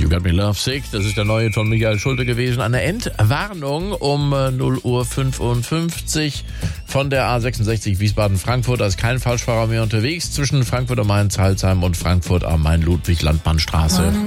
You Got Me Lovesick, das ist der neue von Michael Schulte gewesen. Eine Entwarnung um 0:55 Uhr von der A66 Wiesbaden-Frankfurt. Da ist kein Falschfahrer mehr unterwegs zwischen Frankfurt am Main-Zalzheim und Frankfurt am Main-Ludwig-Landmannstraße.